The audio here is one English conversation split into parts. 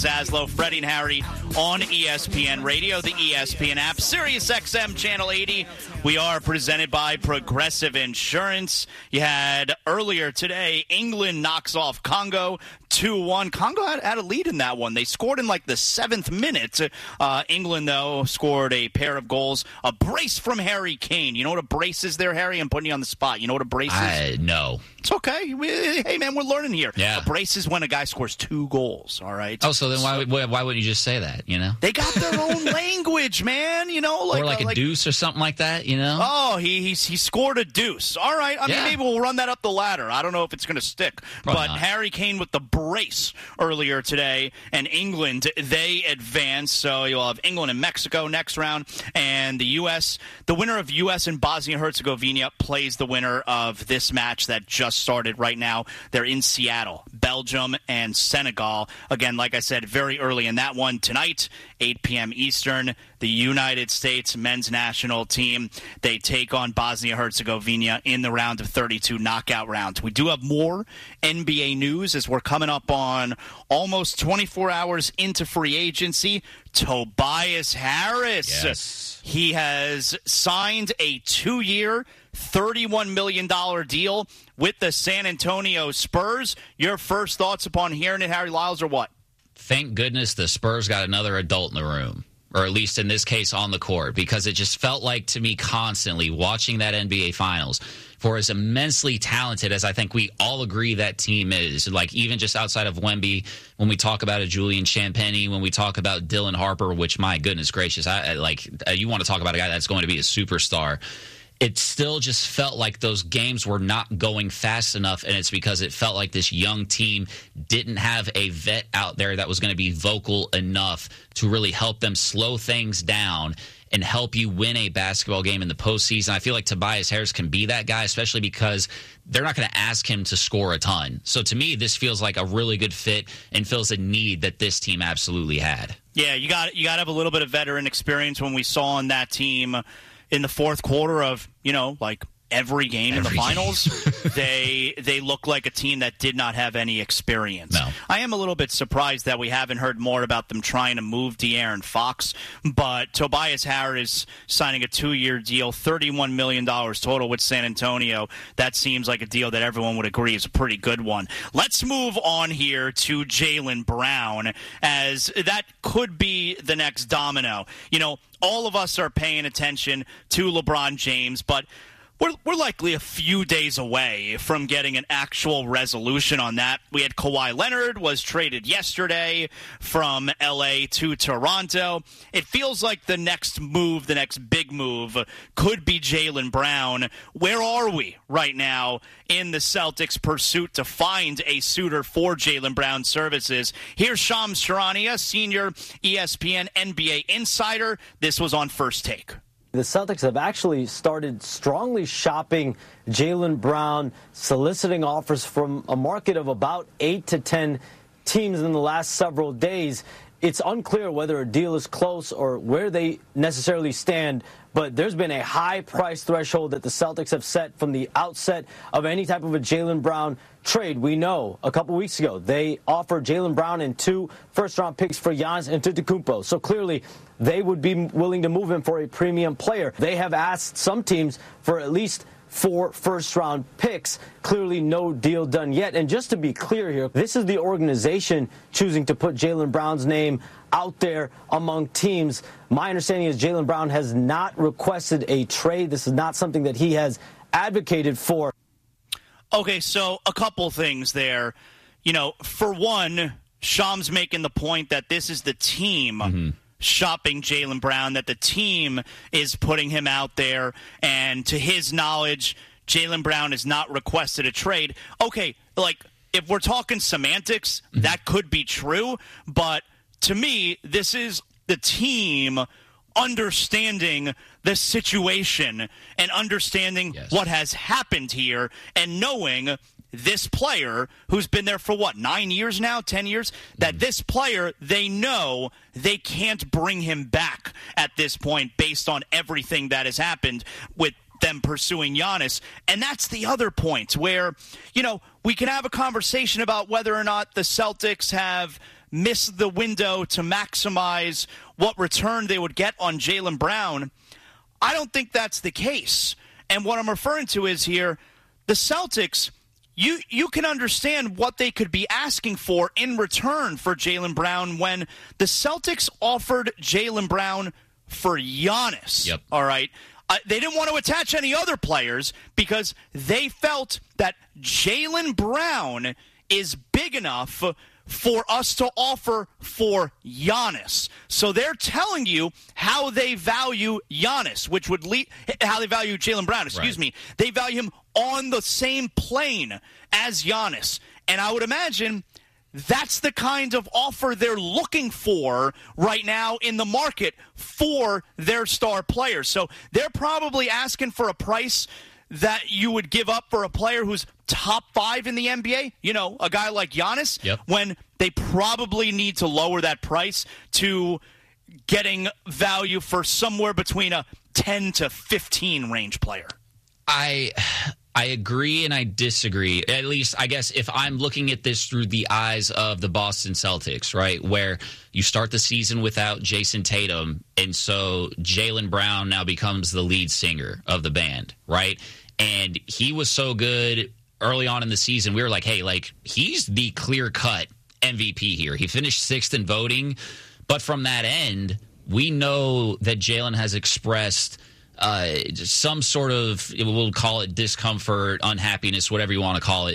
Zaslow, Freddie and Harry on ESPN Radio, the ESPN app, Sirius XM Channel 80. We are presented by Progressive Insurance. You had earlier today, England knocks off Congo 2-1. Congo had a lead in that one. They scored in like the 7th minute. England, though, scored a pair of goals. A brace from Harry Kane. You know what a brace is there, Harry? I'm putting you on the spot. You know what a brace is? No. It's okay. Hey, man, we're learning here. Yeah. A brace is when a guy scores 2 goals, all right? Oh, so then why wouldn't you just say that, you know? They got their own language, man, you know? Or like a deuce or something like that, you know? Oh, he scored a deuce. All right. I mean, maybe we'll run that up the ladder. I don't know if it's going to stick. Probably but not. Harry Kane with the brace earlier today, and England, they advance. So you'll have England and Mexico next round, and the U.S., the winner of U.S. and Bosnia-Herzegovina plays the winner of this match that just started right now. They're in Seattle, Belgium and Senegal. Again, like I said, very early in that one tonight, 8 p.m. Eastern. The United States men's national team, they take on Bosnia-Herzegovina in the round of 32 knockout rounds. We do have more NBA news as we're coming up on almost 24 hours into free agency. Tobias Harris. Yes. He has signed a 2-year, $31 million deal with the San Antonio Spurs. Your first thoughts upon hearing it, Harry Lyles, or what? Thank goodness the Spurs got another adult in the room, or at least in this case on the court, because it just felt like to me constantly watching that NBA Finals, for as immensely talented as I think we all agree that team is, like even just outside of Wemby, when we talk about a Julian Champagnie, when we talk about Dylan Harper, which my goodness gracious, you want to talk about a guy that's going to be a superstar. It still just felt like those games were not going fast enough, and it's because it felt like this young team didn't have a vet out there that was going to be vocal enough to really help them slow things down and help you win a basketball game in the postseason. I feel like Tobias Harris can be that guy, especially because they're not going to ask him to score a ton. So to me, this feels like a really good fit and fills a need that this team absolutely had. Yeah, you got to have a little bit of veteran experience. When we saw on that team in the fourth quarter of, like every game in the finals, they look like a team that did not have any experience. No. I am a little bit surprised that we haven't heard more about them trying to move De'Aaron Fox, but Tobias Harris signing a 2-year deal, $31 million total with San Antonio. That seems like a deal that everyone would agree is a pretty good one. Let's move on here to Jaylen Brown, as that could be the next domino. All of us are paying attention to LeBron James, but we're likely a few days away from getting an actual resolution on that. We had Kawhi Leonard was traded yesterday from L.A. to Toronto. It feels like the next move, the next big move, could be Jaylen Brown. Where are we right now in the Celtics' pursuit to find a suitor for Jaylen Brown's services? Here's Shams Charania, senior ESPN NBA insider. This was on First Take. The Celtics have actually started strongly shopping Jaylen Brown, soliciting offers from a market of about 8 to 10 teams in the last several days. It's unclear whether a deal is close or where they necessarily stand, but there's been a high price threshold that the Celtics have set from the outset of any type of a Jaylen Brown trade. We know a couple weeks ago they offered Jaylen Brown and 2 first-round picks for Giannis Antetokounmpo. So clearly they would be willing to move him for a premium player. They have asked some teams for at least 4 first-round picks. Clearly no deal done yet. And just to be clear here, this is the organization choosing to put Jaylen Brown's name out there among teams. My understanding is Jaylen Brown has not requested a trade. This is not something that he has advocated for. Okay, so a couple things there. For one, Shams making the point that this is the team shopping Jaylen Brown, that the team is putting him out there, and to his knowledge, Jaylen Brown has not requested a trade. Okay, if we're talking semantics, that could be true, but to me, this is the team understanding the situation and understanding what has happened here and knowing this player who's been there for 9 years now, 10 years, that this player, they know they can't bring him back at this point based on everything that has happened with them pursuing Giannis. And that's the other point where, we can have a conversation about whether or not the Celtics have miss the window to maximize what return they would get on Jaylen Brown. I don't think that's the case. And what I'm referring to is here, the Celtics, you can understand what they could be asking for in return for Jaylen Brown when the Celtics offered Jaylen Brown for Giannis. Yep. All right. They didn't want to attach any other players because they felt that Jaylen Brown is big enough for us to offer for Giannis. So they're telling you how they value Giannis, which would lead how they value Jaylen Brown, excuse me. They value him on the same plane as Giannis. And I would imagine that's the kind of offer they're looking for right now in the market for their star players. So they're probably asking for a price that you would give up for a player who's top 5 in the NBA, you know, a guy like Giannis, when they probably need to lower that price to getting value for somewhere between a 10 to 15 range player. I agree and I disagree. At least, I guess, if I'm looking at this through the eyes of the Boston Celtics, right, where you start the season without Jason Tatum, and so Jaylen Brown now becomes the lead singer of the band, right? And he was so good early on in the season, we were like, hey, like, he's the clear-cut MVP here. He finished 6th in voting, but from that end, we know that Jaylen has expressed some sort of, we'll call it discomfort, unhappiness, whatever you want to call it,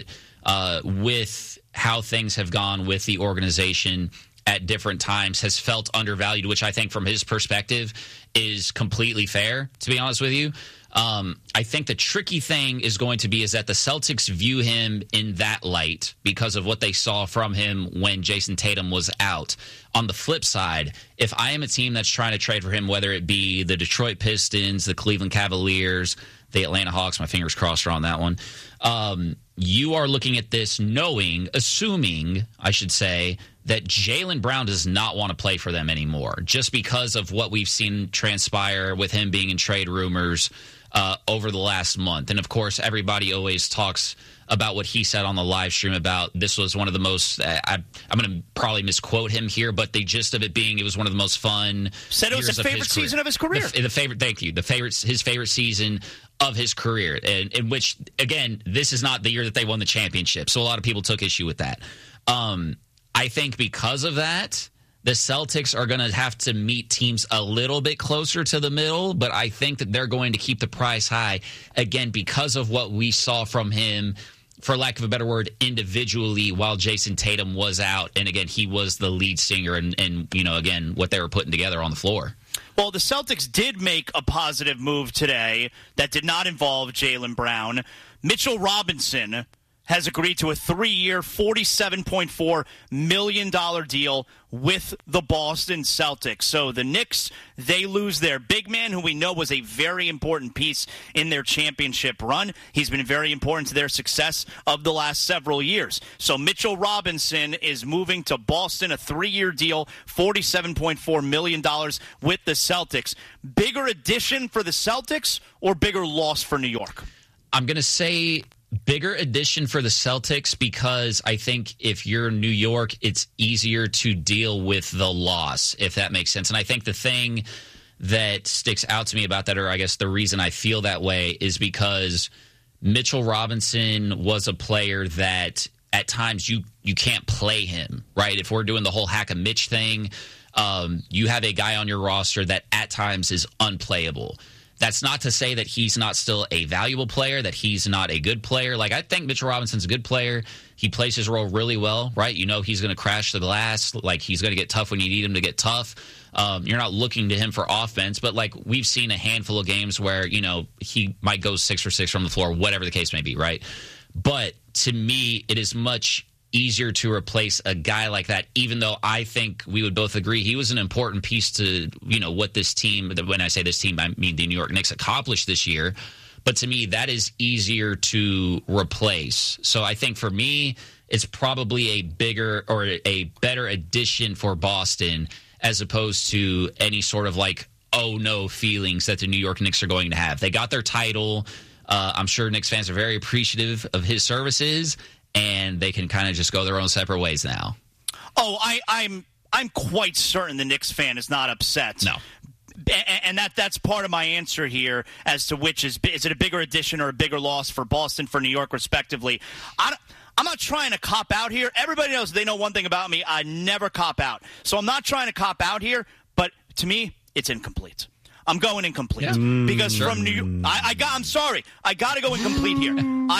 with how things have gone with the organization at different times, has felt undervalued, which I think from his perspective is completely fair, to be honest with you. I think the tricky thing is going to be is that the Celtics view him in that light because of what they saw from him when Jason Tatum was out. On the flip side, if I am a team that's trying to trade for him, whether it be the Detroit Pistons, the Cleveland Cavaliers, the Atlanta Hawks, my fingers crossed are on that one, you are looking at this assuming, I should say, that Jaylen Brown does not want to play for them anymore, just because of what we've seen transpire with him being in trade rumors over the last month. And, of course, everybody always talks about what he said on the live stream about this was one of the most I'm going to probably misquote him here, but the gist of it being it was one of the most fun. Said it was the favorite season of his career. Thank you. His favorite season of his career, in which, again, this is not the year that they won the championship. So a lot of people took issue with that. I think because of that, the Celtics are going to have to meet teams a little bit closer to the middle, but I think that they're going to keep the price high, again, because of what we saw from him, for lack of a better word, individually while Jason Tatum was out. And, again, he was the lead singer and you know, again, what they were putting together on the floor. Well, the Celtics did make a positive move today that did not involve Jaylen Brown. Mitchell Robinson has agreed to a 3-year, $47.4 million deal with the Boston Celtics. So the Knicks, they lose their big man, who we know was a very important piece in their championship run. He's been very important to their success of the last several years. So Mitchell Robinson is moving to Boston, a 3-year deal, $47.4 million with the Celtics. Bigger addition for the Celtics or bigger loss for New York? I'm going to say bigger addition for the Celtics because I think if you're New York, it's easier to deal with the loss, if that makes sense. And I think the thing that sticks out to me about that, or I guess the reason I feel that way, is because Mitchell Robinson was a player that at times you can't play him, right? If we're doing the whole hack a Mitch thing, you have a guy on your roster that at times is unplayable. That's not to say that he's not still a valuable player, that he's not a good player. Like, I think Mitchell Robinson's a good player. He plays his role really well, right? You know he's going to crash the glass. Like, he's going to get tough when you need him to get tough. You're not looking to him for offense, but, like, we've seen a handful of games where, you know, he might go 6 for 6 from the floor, whatever the case may be, right? But to me, it is much easier to replace a guy like that, even though I think we would both agree he was an important piece to, you know, what this team, when I say this team, I mean the New York Knicks, accomplished this year. But to me, that is easier to replace. So I think for me, it's probably a bigger or a better addition for Boston as opposed to any sort of like, oh no feelings that the New York Knicks are going to have. They got their title. I'm sure Knicks fans are very appreciative of his services, and they can kind of just go their own separate ways now. Oh, I'm quite certain the Knicks fan is not upset. No. And that's part of my answer here as to which is it a bigger addition or a bigger loss for Boston, for New York, respectively. I'm not trying to cop out here. Everybody knows they know one thing about me. I never cop out. So I'm not trying to cop out here, but to me, it's incomplete. I'm going incomplete. Yeah. Because from New York, I'm sorry. I got to go incomplete here.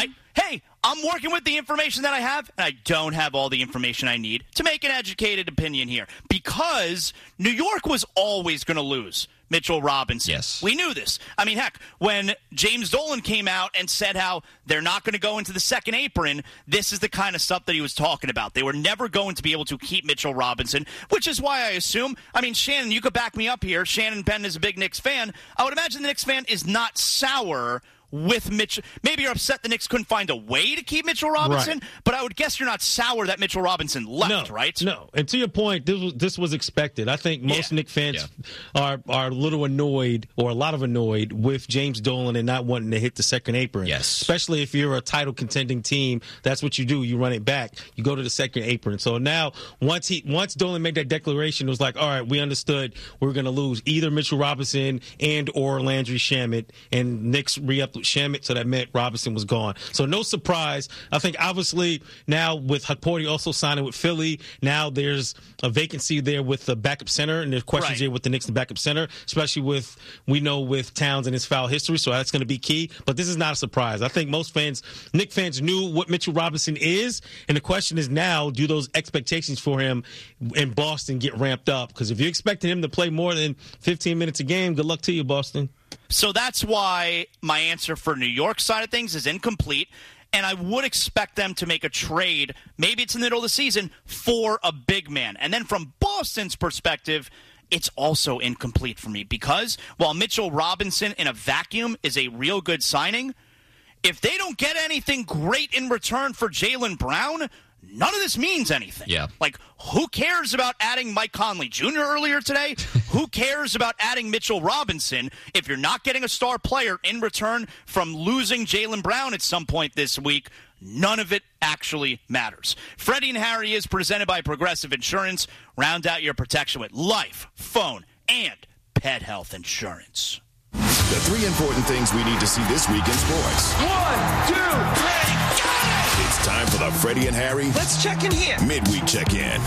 I'm working with the information that I have, and I don't have all the information I need to make an educated opinion here. Because New York was always going to lose Mitchell Robinson. Yes. We knew this. I mean, heck, when James Dolan came out and said how they're not going to go into the second apron, this is the kind of stuff that he was talking about. They were never going to be able to keep Mitchell Robinson, which is why I assume, Shannon, you could back me up here. Shannon Penn is a big Knicks fan. I would imagine the Knicks fan is not sour with Mitchell. Maybe you're upset the Knicks couldn't find a way to keep Mitchell Robinson, but I would guess you're not sour that Mitchell Robinson left, right? No. And to your point, this was expected. I think most Knicks fans are a little annoyed, or a lot of annoyed, with James Dolan and not wanting to hit the second apron. Yes. Especially if you're a title contending team, that's what you do. You run it back. You go to the second apron. So now, once Dolan made that declaration, it was like, all right, we understood we're going to lose either Mitchell Robinson and or Landry Shamet, and Knicks re-upped with Shamet, so that meant Robinson was gone. So no surprise. I think obviously now with Hakporti also signing with Philly, now there's a vacancy there with the backup center, and there's questions here with the Knicks and backup center, especially with Towns and his foul history, so that's going to be key. But this is not a surprise. I think most Knicks fans knew what Mitchell Robinson is, and the question is now, do those expectations for him in Boston get ramped up? Because if you're expecting him to play more than 15 minutes a game, good luck to you, Boston. So that's why my answer for New York side of things is incomplete, and I would expect them to make a trade, maybe it's in the middle of the season, for a big man. And then from Boston's perspective, it's also incomplete for me because while Mitchell Robinson in a vacuum is a real good signing, if they don't get anything great in return for Jaylen Brown, none of this means anything. Yeah. Like, who cares about adding Mike Conley Jr. earlier today? Who cares about adding Mitchell Robinson if you're not getting a star player in return from losing Jaylen Brown at some point this week? None of it actually matters. Freddie and Harry is presented by Progressive Insurance. Round out your protection with life, phone, and pet health insurance. The three important things we need to see this week in sports. 1, 2, 3, go! It's time for the Freddie and Harry. Let's check in here. Midweek check-in.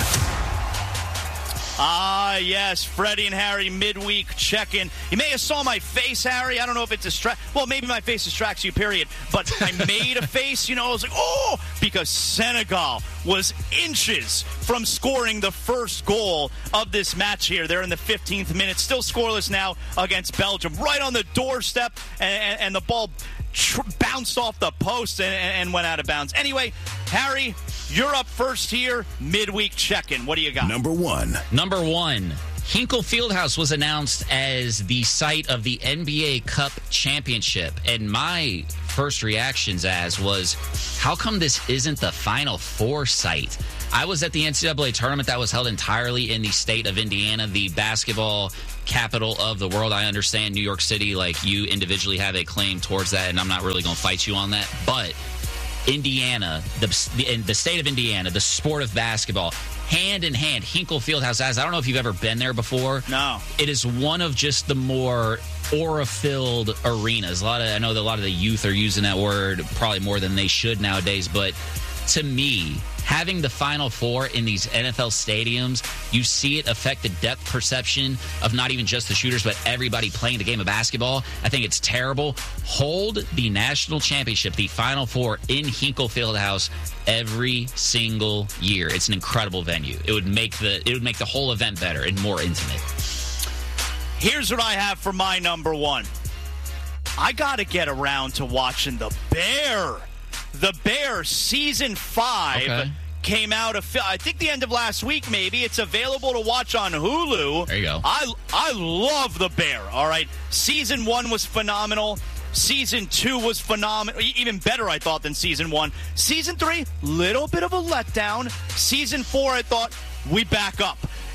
Yes, Freddie and Harry midweek check-in. You may have saw my face, Harry. I don't know if it well, maybe my face distracts you, period. But I made a face, I was like, oh, because Senegal was inches from scoring the first goal of this match here. They're in the 15th minute, still scoreless now against Belgium. Right on the doorstep, and the ball bounced off the post and went out of bounds. Anyway, Harry, you're up first here. Midweek check-in. What do you got? Number one, Hinkle Fieldhouse was announced as the site of the NBA Cup Championship. And my first reactions was, how come this isn't the Final Four site? I was at the NCAA tournament that was held entirely in the state of Indiana, the basketball capital of the world. I understand New York City, like, you individually have a claim towards that, and I'm not really going to fight you on that. But Indiana, the state of Indiana, the sport of basketball, hand in hand, Hinkle Fieldhouse. I don't know if you've ever been there before. No. It is one of just the more aura-filled arenas. I know that a lot of the youth are using that word probably more than they should nowadays, but to me, having the Final Four in these NFL stadiums, you see it affect the depth perception of not even just the shooters, but everybody playing the game of basketball. I think it's terrible. Hold the national championship, the Final Four, in Hinkle Fieldhouse every single year. It's an incredible venue. It would make the whole event better and more intimate. Here's what I have for my number one. I got to get around to watching The Bear. The Bear Season 5 came out, I think, the end of last week, maybe. It's available to watch on Hulu. There you go. I love The Bear, all right? Season 1 was phenomenal. Season 2 was phenomenal. Even better, I thought, than Season 1. Season 3, little bit of a letdown. Season 4, I thought, we back up.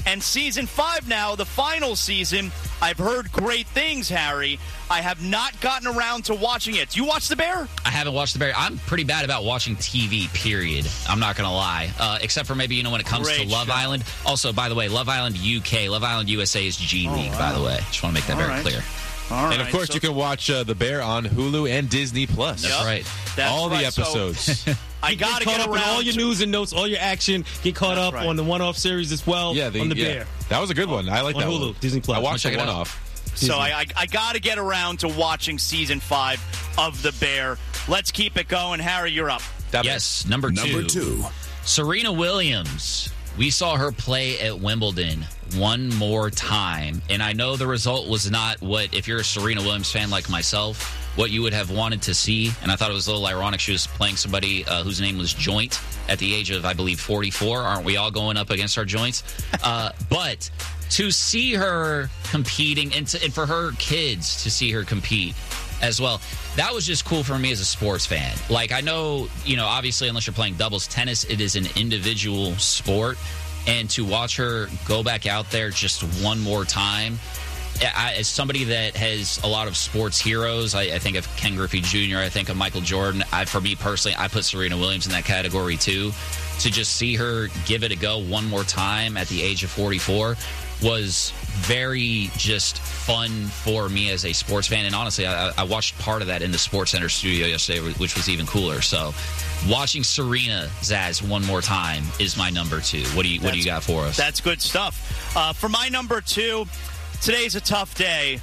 And season 5 now, the final season, I've heard great things, Harry. I have not gotten around to watching it. Do you watch The Bear? I haven't watched The Bear. I'm pretty bad about watching TV, period. I'm not going to lie. Except for maybe, when it comes to Love Island. Also, by the way, Love Island UK, Love Island USA is G League, by the way. Just want to make that very clear. And, of course, you can watch The Bear on Hulu and Disney+. That's right. All the episodes. So, I got to get up around on all your news and notes, all your action. Get caught up on the one-off series as well on The Bear. That was a good one. I like that Hulu, one. Disney+. I watched the one-off. So I got to get around to watching season 5 of The Bear. Let's keep it going. Harry, you're up. Yes, number 2. Serena Williams. We saw her play at Wimbledon one more time. And I know the result was not what, if you're a Serena Williams fan like myself, what you would have wanted to see. And I thought it was a little ironic. She was playing somebody whose name was Joint at the age of, I believe, 44. Aren't we all going up against our joints? But to see her competing and for her kids to see her compete as well, that was just cool for me as a sports fan. Like, I know, obviously, unless you're playing doubles tennis, it is an individual sport. And to watch her go back out there just one more time, as somebody that has a lot of sports heroes, I think of Ken Griffey Jr., I think of Michael Jordan. For me personally, I put Serena Williams in that category too. To just see her give it a go one more time at the age of 44 was very just fun for me as a sports fan. And honestly, I watched part of that in the Sports Center studio yesterday, which was even cooler. So watching Serena, Zaz, one more time is my number 2. What do you got for us? That's good stuff. For my number 2, today's a tough day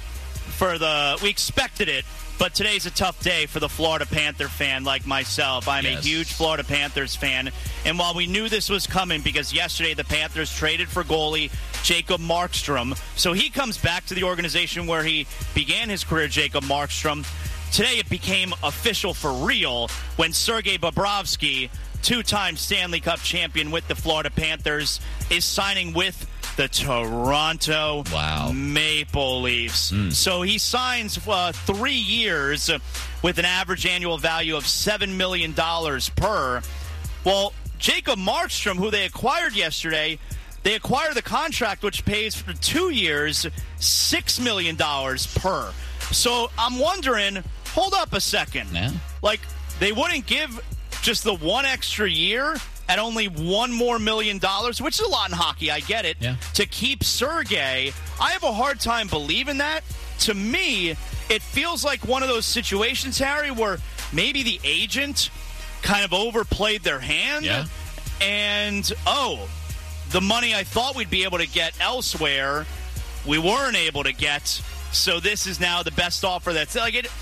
we expected it, but today's a tough day for the Florida Panther fan like myself. I'm a huge Florida Panthers fan, and while we knew this was coming because yesterday the Panthers traded for goalie Jacob Markstrom, so he comes back to the organization where he began his career, Jacob Markstrom. Today it became official for real when Sergei Bobrovsky, 2-time Stanley Cup champion with the Florida Panthers, is signing with the Toronto Maple Leafs. So he signs 3 years with an average annual value of $7 million per. Well, Jacob Markstrom, who they acquired yesterday, they acquired the contract which pays for 2 years $6 million per. So I'm wondering, hold up a second. Yeah. Like, they wouldn't give just the one extra year at only $1 more million, which is a lot in hockey, I get it, to keep Sergei. I have a hard time believing that. To me, it feels like one of those situations, Harry, where maybe the agent kind of overplayed their hand. Yeah. And, the money I thought we'd be able to get elsewhere, we weren't able to get. So this is now the best offer that's like it.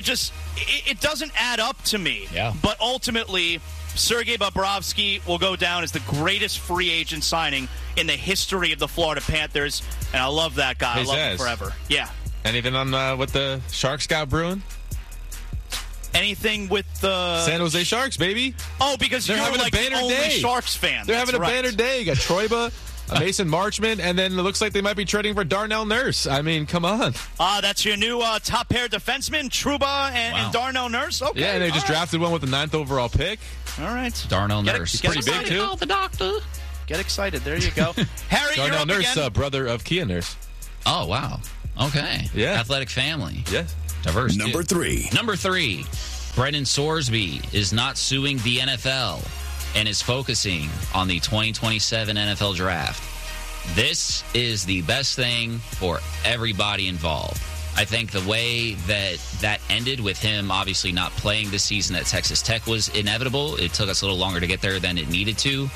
It doesn't add up to me. Yeah. But ultimately, Sergei Bobrovsky will go down as the greatest free agent signing in the history of the Florida Panthers, and I love that guy. I love him forever. Yeah. Anything on what the Sharks got brewing? Anything with the San Jose Sharks, baby? Oh, because they're you're having like a banner the only day. Sharks fan. They're having a right. banner day. You got Troiba, Mason Marchment, and then it looks like they might be trading for Darnell Nurse. I mean, come on. That's your new top pair defenseman, Trouba and Darnell Nurse? Okay. Yeah, and they just drafted one with the 9th overall pick. All right. Darnell Nurse. He's pretty big, too. Call the doctor. Get excited. There you go. Harry, Darnell you're up Nurse, again. Brother of Kia Nurse. Oh, wow. Okay. Yeah. Athletic family. Yes. Diverse. Number 3. Number 3. Brendan Sorsby is not suing the NFL and is focusing on the 2027 NFL Draft. This is the best thing for everybody involved. I think the way that ended with him obviously not playing this season at Texas Tech was inevitable. It took us a little longer to get there than it needed to.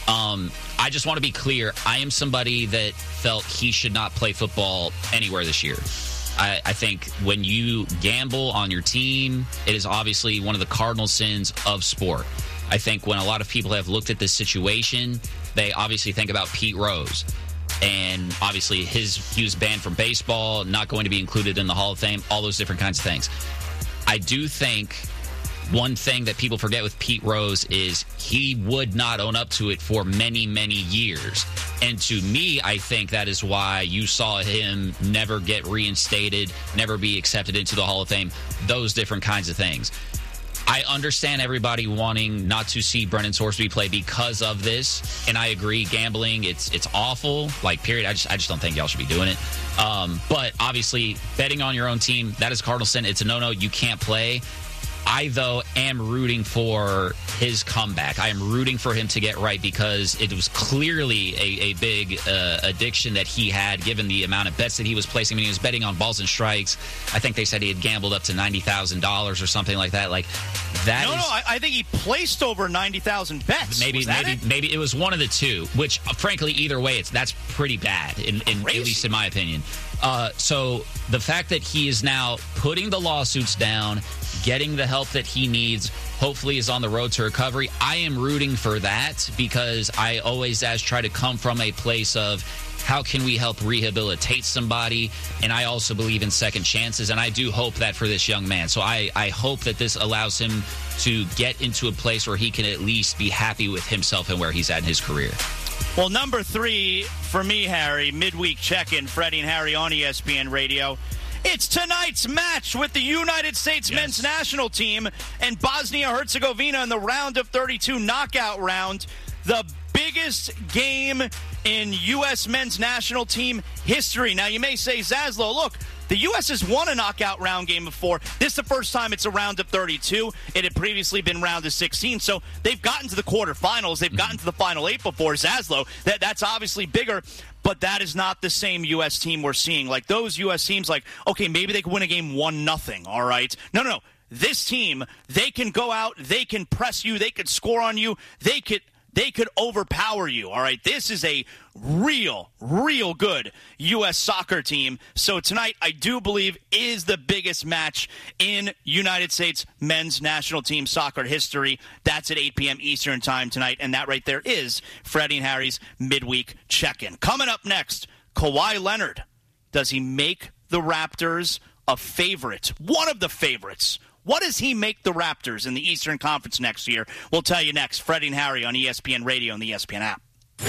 I just want to be clear. I am somebody that felt he should not play football anywhere this year. I think when you gamble on your team, it is obviously one of the cardinal sins of sport. I think when a lot of people have looked at this situation, they obviously think about Pete Rose. And obviously he was banned from baseball, not going to be included in the Hall of Fame, all those different kinds of things. I do think one thing that people forget with Pete Rose is he would not own up to it for many, many years. And to me, I think that is why you saw him never get reinstated, never be accepted into the Hall of Fame, those different kinds of things. I understand everybody wanting not to see Brennan Sorsby play because of this, and I agree. Gambling, it's awful. Like, period. I just don't think y'all should be doing it. But obviously, betting on your own team, that is cardinal sin. It's a no-no. You can't play. I, though, am rooting for his comeback. I am rooting for him to get right because it was clearly a big addiction that he had, given the amount of bets that he was placing. I mean, he was betting on balls and strikes. I think they said he had gambled up to $90,000 or something like that. Like that. No, I think he placed over 90,000 bets. Maybe it was one of the two. Which, frankly, either way, that's pretty bad, at least in my opinion. So the fact that he is now putting the lawsuits down, getting the help that he needs, hopefully is on the road to recovery. I am rooting for that because I always try to come from a place of how can we help rehabilitate somebody, and I also believe in second chances, and I do hope that for this young man. So I hope that this allows him to get into a place where he can at least be happy with himself and where he's at in his career. Well, number 3 for me, Harry, midweek check-in, Freddie and Harry on ESPN Radio. It's tonight's match with the United States men's national team and Bosnia-Herzegovina in the round of 32 knockout round. The biggest game in U.S. men's national team history. Now, you may say, Zaslow, look, the U.S. has won a knockout round game before. This is the first time it's a round of 32. It had previously been round of 16. So they've gotten to the quarterfinals. They've gotten to the Final 8 before. Zaslow, that's obviously bigger. But that is not the same U.S. team we're seeing. Like, those U.S. teams, like, okay, maybe they could win a game 1-0, all right? No. This team, they can go out, they can press you, they could score on you, they could overpower you, all right? This is a real good U.S. soccer team. So tonight, I do believe, is the biggest match in United States men's national team soccer history. That's at 8 p.m. Eastern time tonight, and that right there is Freddie and Harry's midweek check-in. Coming up next, Kawhi Leonard. Does he make the Raptors a favorite? One of the favorites. What does he make the Raptors in the Eastern Conference next year? We'll tell you next. Freddie and Harry on ESPN Radio and the ESPN app.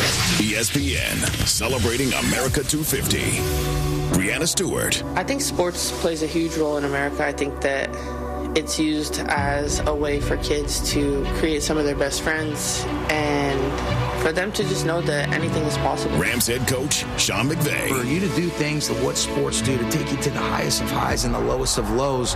ESPN, celebrating America 250. Brianna Stewart. I think sports plays a huge role in America. I think that it's used as a way for kids to create some of their best friends and for them to just know that anything is possible. Rams head coach Sean McVay. For you to do things that what sports do, to take you to the highest of highs and the lowest of lows.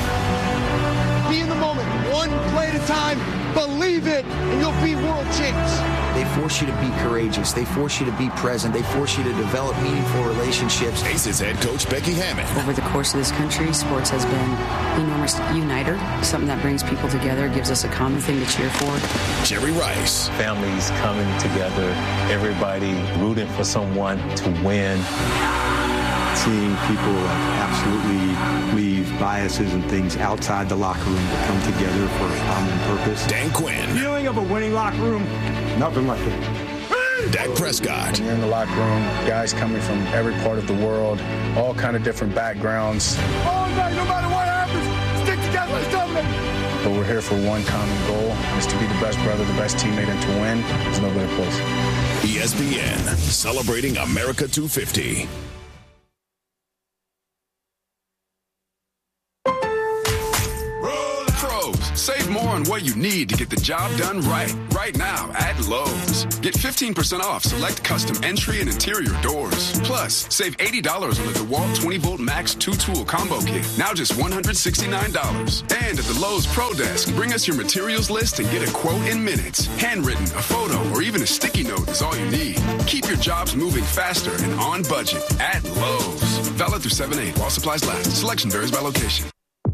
Be in the moment, one play at a time, believe it, and you'll be world champs. They force you to be courageous. They force you to be present. They force you to develop meaningful relationships. Aces head coach Becky Hammond. Over the course of this country, sports has been an enormous uniter, something that brings people together, gives us a common thing to cheer for. Jerry Rice. Families coming together, everybody rooting for someone to win. Seeing people absolutely leave biases and things outside the locker room to come together for a common purpose. Dan Quinn. Feeling of a winning locker room, nothing like it. Dak Prescott. When you're in the locker room, guys coming from every part of the world, all kind of different backgrounds. All night, no matter what happens, stick together, let's dominate. But we're here for one common goal, is to be the best brother, the best teammate, and to win. There's no better place. ESPN, celebrating America 250. Save more on what you need to get the job done right. Right now at Lowe's. Get 15% off select custom entry and interior doors. Plus, save $80 on the DeWalt 20-volt Max 2-tool combo kit. Now just $169. And at the Lowe's Pro Desk, bring us your materials list and get a quote in minutes. Handwritten, a photo, or even a sticky note is all you need. Keep your jobs moving faster and on budget at Lowe's. Valid through 7/8 while supplies last. Selection varies by location.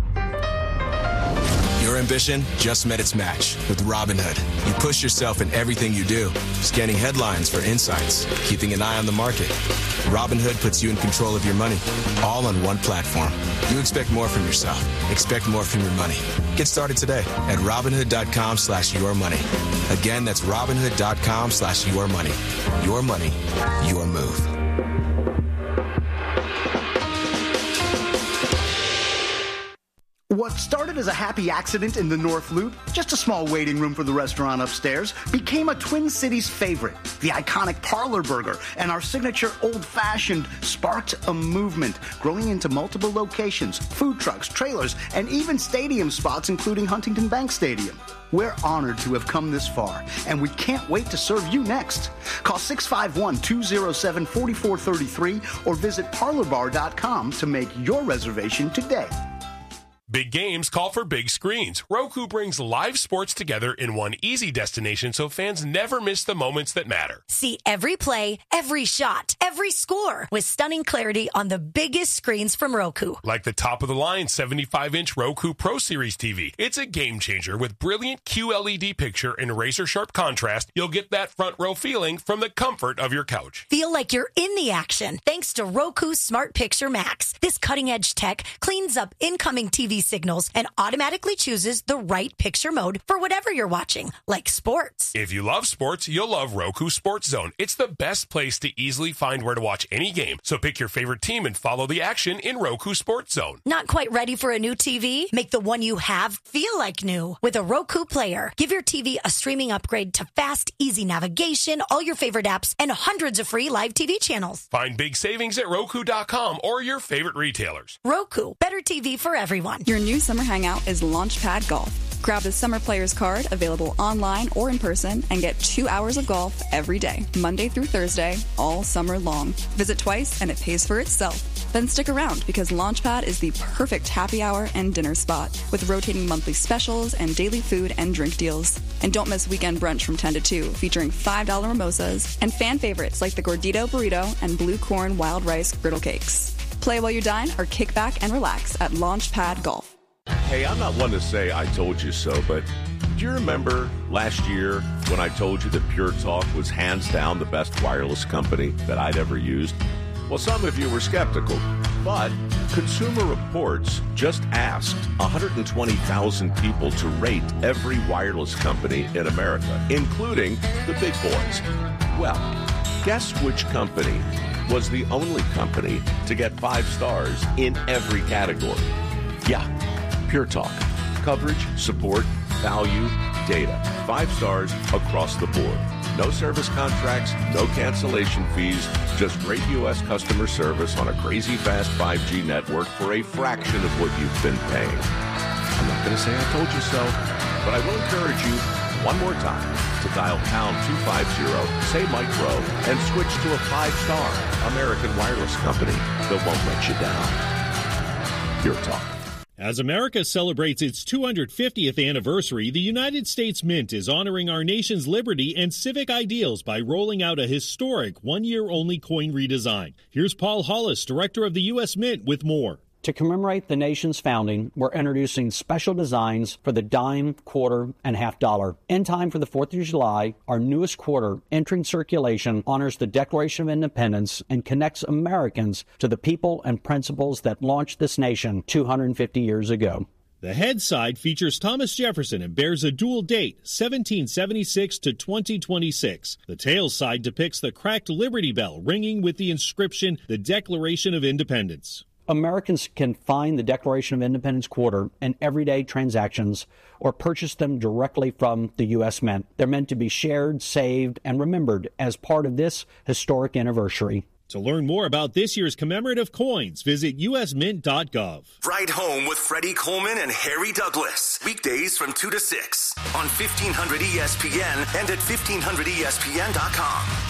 Your ambition just met its match with Robinhood. You push yourself in everything you do, scanning headlines for insights, keeping an eye on the market. Robinhood puts you in control of your money, all on one platform. You expect more from yourself. Expect more from your money. Get started today at Robinhood.com/yourmoney. Again, that's Robinhood.com/yourmoney. Your money, your move. What started as a happy accident in the North Loop, just a small waiting room for the restaurant upstairs, became a Twin Cities favorite. The iconic Parlor Burger and our signature Old Fashioned sparked a movement, growing into multiple locations, food trucks, trailers, and even stadium spots, including Huntington Bank Stadium. We're honored to have come this far, and we can't wait to serve you next. Call 651-207-4433 or visit parlorbar.com to make your reservation today. Big games call for big screens. Roku brings live sports together in one easy destination so fans never miss the moments that matter. See every play, every shot, every score with stunning clarity on the biggest screens from Roku. Like the top-of-the-line 75-inch Roku Pro Series TV. It's a game changer with brilliant QLED picture and razor-sharp contrast. You'll get that front-row feeling from the comfort of your couch. Feel like you're in the action thanks to Roku Smart Picture Max. This cutting-edge tech cleans up incoming TV signals and automatically chooses the right picture mode for whatever you're watching, like sports. If you love sports, you'll love Roku Sports Zone. It's the best place to easily find where to watch any game. So pick your favorite team and follow the action in Roku Sports Zone. Not quite ready for a new TV? Make the one you have feel like new with a Roku Player. Give your TV a streaming upgrade to fast, easy navigation, all your favorite apps, and hundreds of free live TV channels. Find big savings at Roku.com or your favorite retailers. Roku, better TV for everyone. Your new summer hangout is Launchpad Golf. Grab the Summer Players card, available online or in person, and get 2 hours of golf every day, Monday through Thursday, all summer long. Visit twice and it pays for itself. Then stick around because Launchpad is the perfect happy hour and dinner spot with rotating monthly specials and daily food and drink deals. And don't miss weekend brunch from 10 to 2, featuring $5 mimosas and fan favorites like the Gordito Burrito and Blue Corn Wild Rice Griddle Cakes. Play while you dine or kick back and relax at Launchpad Golf. Hey, I'm not one to say I told you so, but do you remember last year when I told you that Pure Talk was hands down the best wireless company that I'd ever used? Well, some of you were skeptical, but Consumer Reports just asked 120,000 people to rate every wireless company in America, including the big boys. Well, guess which company was the only company to get 5 stars in every category? Yeah, Pure Talk. Coverage, support, value, data. 5 stars across the board. No service contracts, no cancellation fees, just great U.S. customer service on a crazy fast 5G network for a fraction of what you've been paying. I'm not going to say I told you so, but I will encourage you one more time to dial pound 250, say Mike Rowe, and switch to a 5-star American wireless company that won't let you down. Pure Talk. As America celebrates its 250th anniversary, the United States Mint is honoring our nation's liberty and civic ideals by rolling out a historic one-year-only coin redesign. Here's Paul Hollis, director of the U.S. Mint, with more. To commemorate the nation's founding, we're introducing special designs for the dime, quarter, and half dollar. In time for the 4th of July, our newest quarter, entering circulation, honors the Declaration of Independence and connects Americans to the people and principles that launched this nation 250 years ago. The head side features Thomas Jefferson and bears a dual date, 1776 to 2026. The tail side depicts the cracked Liberty Bell ringing with the inscription, the Declaration of Independence. Americans can find the Declaration of Independence quarter in everyday transactions or purchase them directly from the U.S. Mint. They're meant to be shared, saved, and remembered as part of this historic anniversary. To learn more about this year's commemorative coins, visit usmint.gov. Ride Home with Freddie Coleman and Harry Douglas. Weekdays from 2 to 6 on 1500 ESPN and at 1500ESPN.com.